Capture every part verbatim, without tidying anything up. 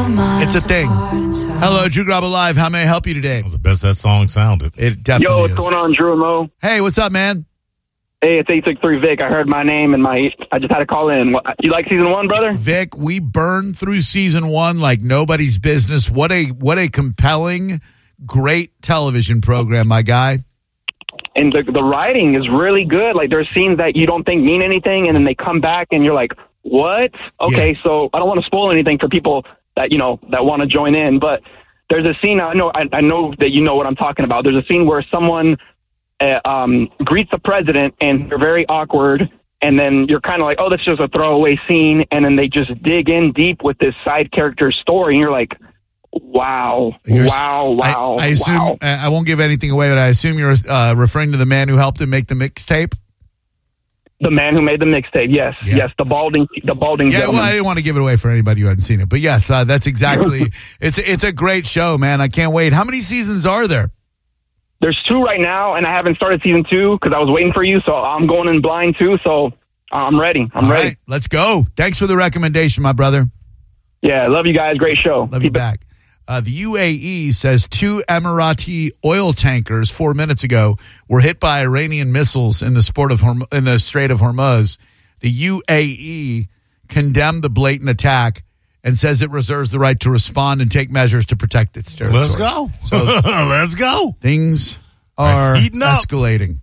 It's a thing. Hello, Drew Garabo Live. How may I help you today? That was the best that song sounded. It definitely Yo, what's is. going on, Drew and Mo? Hey, what's up, man? Hey, it's eight six three Vic. I heard my name and my. I just had to call in. What, you like season one, brother? Vic, we burned through season one like nobody's business. What a what a compelling, great television program, my guy. And the the writing is really good. Like there's scenes that you don't think mean anything, and then they come back, and you're like, "What?" Okay, Yeah. so I don't want to spoil anything for people that you know that want to join in, but there's a scene. I know. I, I know that you know what I'm talking about. There's a scene where someone uh, um, greets the president, and they're very awkward. And then you're kind of like, "Oh, that's just a throwaway scene," and then they just dig in deep with this side character story, and you're like, Wow! You're, wow! Wow! I, I assume wow. I won't give anything away, but I assume you're uh, referring to the man who helped him make the mixtape. The man who made the mixtape. Yes, Yeah. yes. The balding, the balding. Yeah, well, gentleman. I didn't want to give it away for anybody who hadn't seen it, but yes, uh, that's exactly. it's it's a great show, man. I can't wait. How many seasons are there? There's two right now, and I haven't started season two because I was waiting for you. So I'm going in blind too. So I'm ready. I'm All ready. right, let's go. Thanks for the recommendation, my brother. Yeah, love you guys. Great show. Love you back. Uh, the U A E says two Emirati oil tankers four minutes ago were hit by Iranian missiles in the sport of Horm- in the Strait of Hormuz. The U A E condemned the blatant attack and says it reserves the right to respond and take measures to protect its territory. Let's go. So Let's go. things are Heating up. escalating.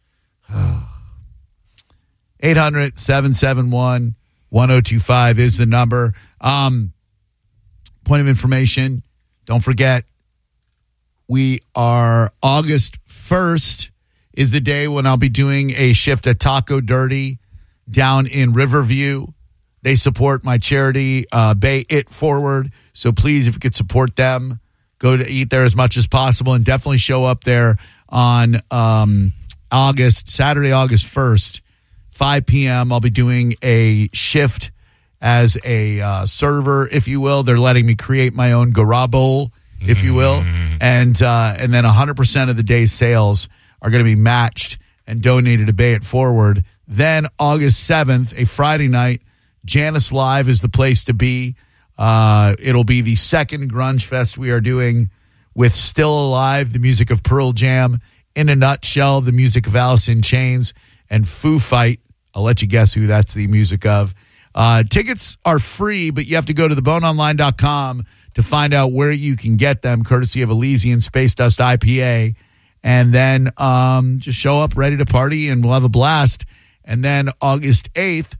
eight hundred, seven seven one, one oh two five is the number. Um, point of information. Don't forget, we are August first is the day when I'll be doing a shift at Taco Dirty down in Riverview. They support my charity, uh, Bay It Forward. So please, if you could support them, go to eat there as much as possible and definitely show up there on um, August, Saturday, August first, five p.m. I'll be doing a shift as a uh, server, if you will. They're letting me create my own Garabo, if you will. And uh, and then one hundred percent of the day's sales are going to be matched and donated to Bay It Forward. Then August seventh, a Friday night, Janice Live is the place to be. Uh, it'll be the second Grunge Fest we are doing with Still Alive, the music of Pearl Jam, In a Nutshell, the music of Alice in Chains, and Foo Fight. I'll let you guess who that's the music of. Uh, tickets are free, but you have to go to the bone online dot com to find out where you can get them, courtesy of Elysian Space Dust I P A. And then um, just show up ready to party, and we'll have a blast. And then August eighth,